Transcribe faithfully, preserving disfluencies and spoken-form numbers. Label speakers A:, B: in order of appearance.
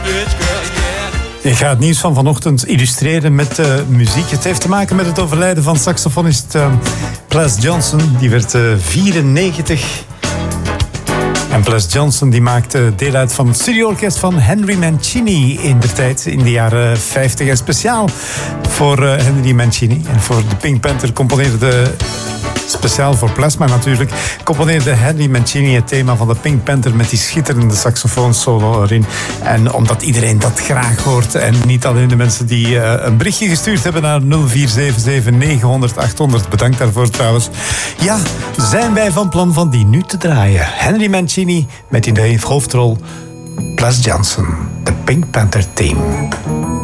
A: Ik ga het nieuws van vanochtend illustreren met uh, muziek. Het heeft te maken met het overlijden van saxofonist uh, Ples Johnson. Die werd uh, vierennegentig. En Ples Johnson die maakte deel uit van het studioorkest van Henry Mancini in de tijd, in de jaren vijftig. En speciaal voor uh, Henry Mancini en voor de Pink Panther componeerde... Speciaal voor Plasma natuurlijk, componeerde Henry Mancini het thema van de Pink Panther met die schitterende saxofoonsolo erin. En omdat iedereen dat graag hoort en niet alleen de mensen die uh, een berichtje gestuurd hebben naar nul vier zeven zeven negen honderd achthonderd, bedankt daarvoor trouwens. Ja, zijn wij van plan van die nu te draaien. Henry Mancini met in de hoofdrol Ples Johnson, de Pink Panther Team.